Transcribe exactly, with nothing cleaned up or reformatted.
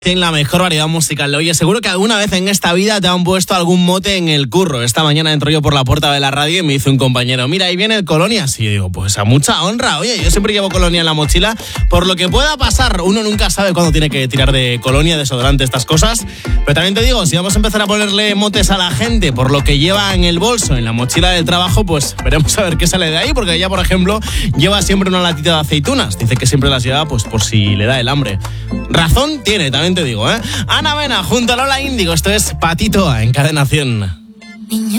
En la mejor variedad musical. Oye, seguro que alguna vez en esta vida te han puesto algún mote en el curro. Esta mañana entro yo por la puerta de la radio y me dice un compañero, mira, ahí viene el Colonia. Sí, digo, pues a mucha honra. Oye, yo siempre llevo Colonia en la mochila. Por lo que pueda pasar, uno nunca sabe cuándo tiene que tirar de Colonia, desodorante, estas cosas. Pero también te digo, si vamos a empezar a ponerle motes a la gente por lo que lleva en el bolso, en la mochila del trabajo, pues veremos a ver qué sale de ahí. Porque ella, por ejemplo, lleva siempre una latita de aceitunas. Dice que siempre las lleva pues por si le da el hambre. Razón tiene, también te digo, ¿eh? Ana Mena, junto a Lola Índigo. Esto es Patito en Cadena cien. Niño.